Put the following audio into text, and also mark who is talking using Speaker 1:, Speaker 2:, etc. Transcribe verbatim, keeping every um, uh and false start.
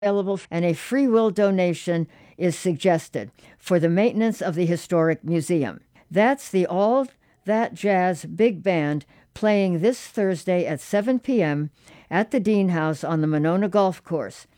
Speaker 1: available and a free will donation is suggested for the maintenance of the historic museum. That's the All That Jazz Big Band playing this Thursday at seven p.m. at the Dean House on the Monona Golf Course.